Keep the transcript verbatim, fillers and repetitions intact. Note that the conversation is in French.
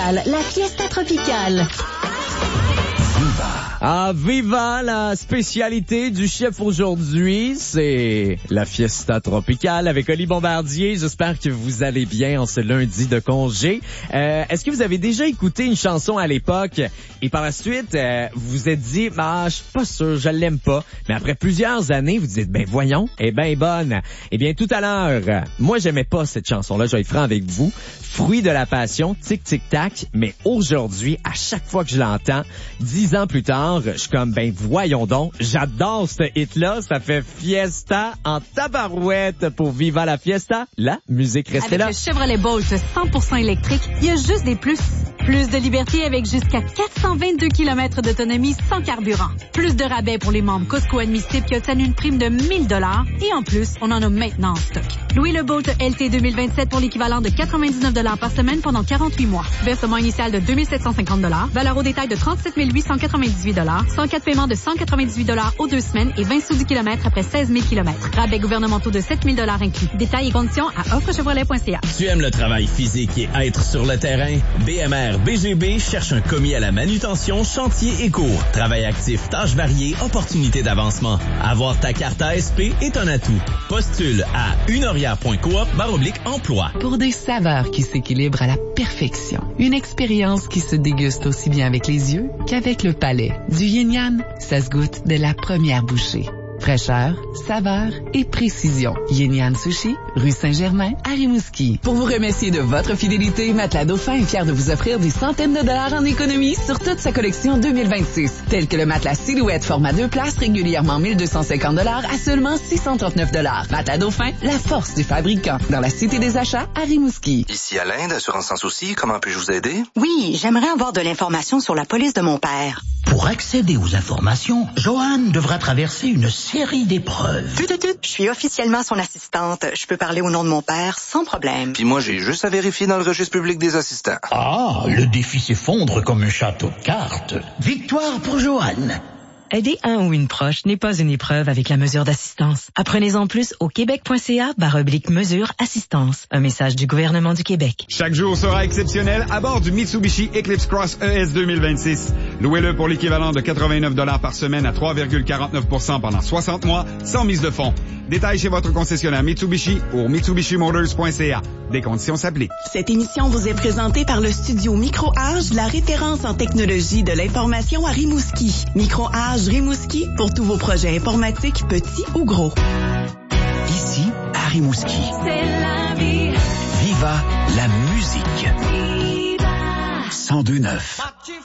Tropical, la fiesta tropicale. Ah, viva! La spécialité du chef aujourd'hui, c'est la fiesta tropicale avec Oli Bombardier. J'espère que vous allez bien en ce lundi de congé. Euh, est-ce que vous avez déjà écouté une chanson à l'époque et par la suite, euh, vous vous êtes dit, ah, je suis pas sûr, je l'aime pas. Mais après plusieurs années, vous dites, ben voyons, elle est bien bonne. Eh bien, tout à l'heure, moi, j'aimais pas cette chanson-là, je vais être franc avec vous. Fruit de la passion, tic tic tac. Mais aujourd'hui, à chaque fois que je l'entends, dix ans plus tard, je suis comme, ben voyons donc, j'adore ce hit-là, ça fait fiesta en tabarouette pour Viva la Fiesta. La musique restez avec là. Avec le Chevrolet Bolt cent pour cent électrique, il y a juste des plus. Plus de liberté avec jusqu'à quatre cent vingt-deux kilomètres d'autonomie sans carburant. Plus de rabais pour les membres Costco admissibles qui obtiennent une prime de mille dollars. Et en plus, on en a maintenant en stock. Louez le Bolt L T deux mille vingt-sept pour l'équivalent de quatre-vingt-dix-neuf dollars par semaine pendant quarante-huit mois. Versement initial de deux mille sept cent cinquante dollars. Valeur au détail de trente-sept mille huit cent quatre-vingt-dix-huit dollars. cent quatre paiements de cent quatre-vingt-dix-huit dollars aux deux semaines et vingt sous du kilomètre après seize mille kilomètres. Rabais gouvernementaux de sept mille dollars inclus. Détails et conditions à offre chevrolet point c a. Tu aimes le travail physique et être sur le terrain? B M R B G B cherche un commis à la manutention, chantier et cours. Travail actif, tâches variées, opportunités d'avancement. Avoir ta carte A S P est un atout. Postule à unorière point coop barre oblique emploi. Pour des saveurs qui s'équilibrent à la perfection. Une expérience qui se déguste aussi bien avec les yeux qu'avec le palais. Du yin yang, ça se goûte dès la première bouchée. Fraîcheur, saveur et précision. Yin Yang Sushi, rue Saint-Germain, à Rimouski. Pour vous remercier de votre fidélité, Matelas Dauphin est fier de vous offrir des centaines de dollars en économie sur toute sa collection deux mille vingt-six, tels que le matelas Silhouette format deux places régulièrement mille deux cent cinquante dollars à seulement six cent trente-neuf dollars. Matelas Dauphin, la force du fabricant, dans la Cité des Achats à Rimouski. Ici Alain d'Assurance Sans Souci, comment puis-je vous aider? Oui, j'aimerais avoir de l'information sur la police de mon père. Pour accéder aux informations, Joanne devra traverser une série d'épreuves. Tut, tut, tut. Je suis officiellement son assistante. Je peux parler au nom de mon père sans problème. Puis moi, j'ai juste à vérifier dans le registre public des assistants. Ah, le défi s'effondre comme un château de cartes. Victoire pour Joanne. Aider un ou une proche n'est pas une épreuve avec la mesure d'assistance. Apprenez-en plus au québec.ca barre oblique mesure assistance. Un message du gouvernement du Québec. Chaque jour sera exceptionnel à bord du Mitsubishi Eclipse Cross E S deux mille vingt-six. Louez-le pour l'équivalent de quatre-vingt-neuf dollars par semaine à trois virgule quarante-neuf pour cent pendant soixante mois, sans mise de fonds. Détails chez votre concessionnaire Mitsubishi ou mitsubishi motors point c a. Des conditions s'appliquent. Cette émission vous est présentée par le studio Micro-Age, la référence en technologie de l'information à Rimouski. Micro-Age Rimouski pour tous vos projets informatiques, petits ou gros. Ici, à Rimouski. C'est la vie. Viva la musique. Viva. cent deux neuf.